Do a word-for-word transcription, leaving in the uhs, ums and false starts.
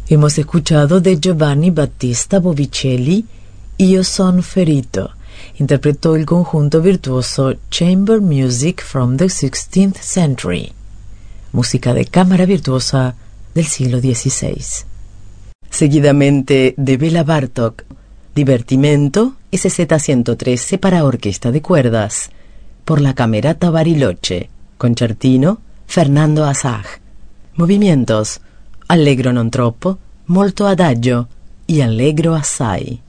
Hemos escuchado de Giovanni Battista Bovicelli Io son ferito. Interpretó el conjunto virtuoso Chamber Music from the sixteenth century, música de cámara virtuosa del siglo dieciséis. Seguidamente de Bela Bartók, Divertimento S Z ciento trece para orquesta de cuerdas, por la Camerata Bariloche, concertino Fernando Asaj. Movimientos: allegro non troppo, molto adagio y allegro assai.